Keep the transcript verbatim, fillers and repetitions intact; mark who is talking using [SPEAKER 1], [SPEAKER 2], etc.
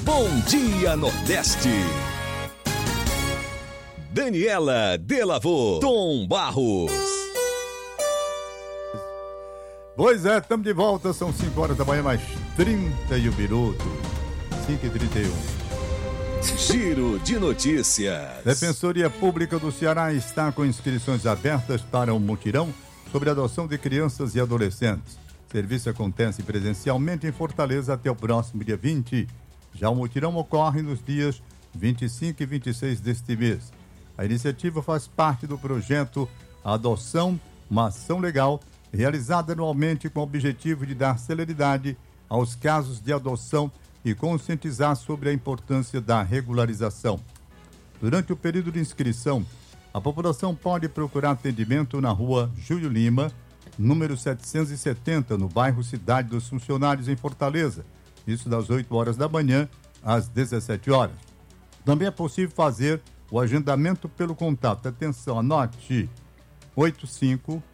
[SPEAKER 1] Bom Dia Nordeste. Daniela Delavô, Tom Barros.
[SPEAKER 2] Pois é, estamos de volta, são cinco horas da manhã, mais trinta e um minutos. cinco e trinta e um.
[SPEAKER 1] Giro de notícias.
[SPEAKER 2] Defensoria Pública do Ceará está com inscrições abertas para um mutirão sobre a adoção de crianças e adolescentes. O serviço acontece presencialmente em Fortaleza até o próximo dia vinte. Já o mutirão ocorre nos dias vinte e cinco e vinte e seis deste mês. A iniciativa faz parte do projeto Adoção, uma ação legal, realizada anualmente com o objetivo de dar celeridade aos casos de adoção e conscientizar sobre a importância da regularização. Durante o período de inscrição, a população pode procurar atendimento na rua Júlio Lima, número setecentos e setenta, no bairro Cidade dos Funcionários, em Fortaleza. Isso das oito horas da manhã às dezessete horas. Também é possível fazer o agendamento pelo contato. Atenção, anote: oito cinco